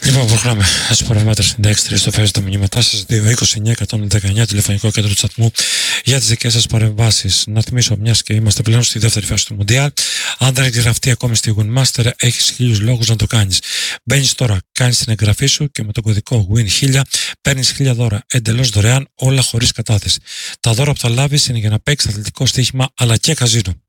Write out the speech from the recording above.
Λοιπόν, προχωράμε. Ασποραμέτρα 66 στο φέρετε τα μηνύματά σα. 2-29-119 τηλεφωνικό κέντρο του σταθμού για τι δικέ σα παρεμβάσει. Να θυμίσω, μια και είμαστε πλέον στη δεύτερη φάση του Μουντιάλ, αν δεν έχει γραφτεί ακόμη στη Winmaster, έχει 1000 λόγου να το κάνει. Μπαίνει τώρα, κάνει την εγγραφή σου και με τον κωδικό WIN1000 παίρνει 1000 δώρα εντελώ δωρεάν, όλα χωρί κατάθεση. Τα δώρα που θα λάβει είναι για να παίξει αθλητικό στοίχημα αλλά και καζίνο.